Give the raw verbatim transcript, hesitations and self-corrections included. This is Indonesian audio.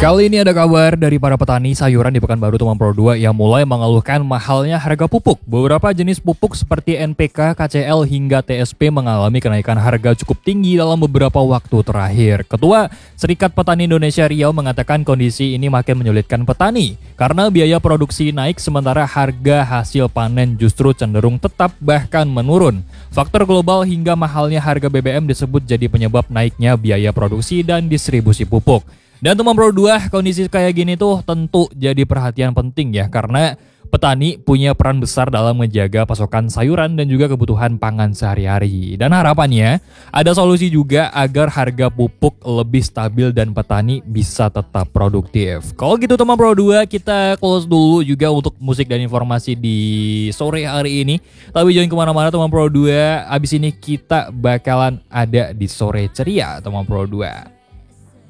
Kali ini ada kabar dari para petani sayuran di Pekanbaru Temanggung Pro dua yang mulai mengeluhkan mahalnya harga pupuk. Beberapa jenis pupuk seperti N P K, K C L hingga T S P mengalami kenaikan harga cukup tinggi dalam beberapa waktu terakhir. Ketua Serikat Petani Indonesia Riau mengatakan kondisi ini makin menyulitkan petani karena biaya produksi naik sementara harga hasil panen justru cenderung tetap bahkan menurun. Faktor global hingga mahalnya harga B B M disebut jadi penyebab naiknya biaya produksi dan distribusi pupuk. Dan Temanggung Pro dua, kondisi kayak gini tuh tentu jadi perhatian penting ya, karena petani punya peran besar dalam menjaga pasokan sayuran dan juga kebutuhan pangan sehari-hari. Dan harapannya ada solusi juga agar harga pupuk lebih stabil dan petani bisa tetap produktif. Kalau gitu Temanggung Pro dua, kita close dulu juga untuk musik dan informasi di sore hari ini. Tapi jangan kemana-mana Temanggung Pro dua, abis ini kita bakalan ada di Sore Ceria Temanggung Pro dua.